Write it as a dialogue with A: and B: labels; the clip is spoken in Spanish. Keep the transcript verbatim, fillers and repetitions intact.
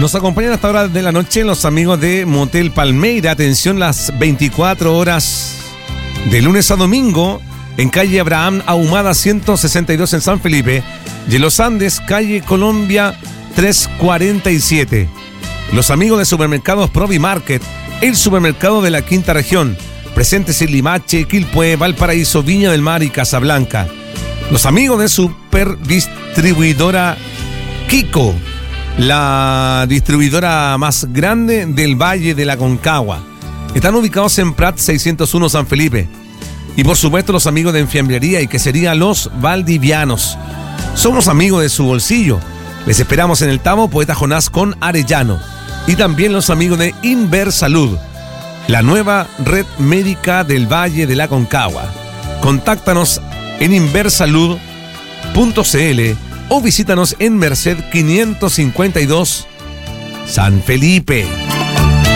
A: Nos acompañan hasta ahora de la noche los amigos de Motel Palmeira. Atención, las veinticuatro horas de lunes a domingo en calle Abraham Ahumada ciento sesenta y dos en San Felipe y en Los Andes, calle Colombia trescientos cuarenta y siete. Los amigos de Supermercados Provi Market, el supermercado de la quinta región, presentes en Limache, Quilpué, Valparaíso, Viña del Mar y Casablanca. Los amigos de Super Distribuidora Kiko, la distribuidora más grande del Valle de la Concagua. Están ubicados en Prat seiscientos uno San Felipe. Y por supuesto los amigos de Enfiambrería y Quesería Los Valdivianos. Somos amigos de su bolsillo. Les esperamos en el Tamo Poeta Jonás con Arellano. Y también los amigos de Inversalud, la nueva red médica del Valle de la Concagua. Contáctanos en inversalud punto cl o visítanos en Merced quinientos cincuenta y dos, San Felipe.